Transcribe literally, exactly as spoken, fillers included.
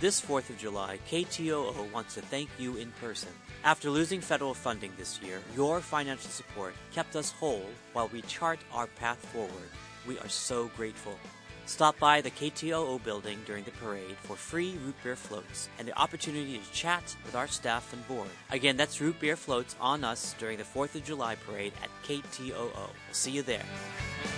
This fourth of July, K T O O wants to thank you in person. After losing federal funding this year, your financial support kept us whole while we chart our path forward. We are so grateful. Stop by the K T O O building during the parade for free root beer floats and the opportunity to chat with our staff and board. Again, that's root beer floats on us during the fourth of July parade at K T O O. We'll see you there.